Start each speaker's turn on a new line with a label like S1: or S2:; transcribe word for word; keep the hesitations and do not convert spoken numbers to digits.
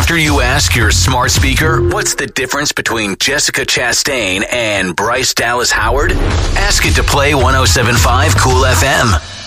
S1: After you ask your smart speaker, what's the difference between Jessica Chastain and Bryce Dallas Howard? Ask it to play one oh seven point five Cool F M.